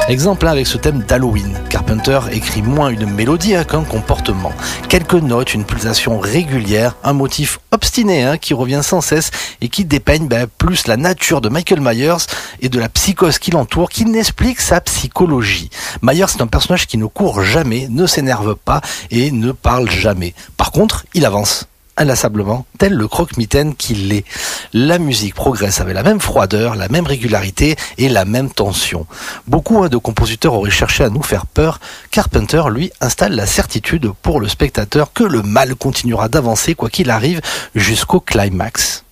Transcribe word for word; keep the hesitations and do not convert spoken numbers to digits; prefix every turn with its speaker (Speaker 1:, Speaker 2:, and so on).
Speaker 1: Exemple hein, avec ce thème d'Halloween. Carpenter écrit moins une mélodie hein, qu'un comportement. Quelques notes, une pulsation régulière, un motif obstiné hein, qui revient sans cesse et qui dépeigne ben, plus la nature de Michael Myers et de la psychose qui l'entoure, qui n'explique sa psychologie. Myers est un personnage qui ne court jamais, ne s'énerve pas et ne parle jamais. Par contre, il avance. Inlassablement, tel le croque-mitaine qu'il est. La musique progresse avec la même froideur, la même régularité et la même tension. Beaucoup hein, de compositeurs auraient cherché à nous faire peur. Carpenter, lui, installe la certitude pour le spectateur que le mal continuera d'avancer quoi qu'il arrive jusqu'au climax.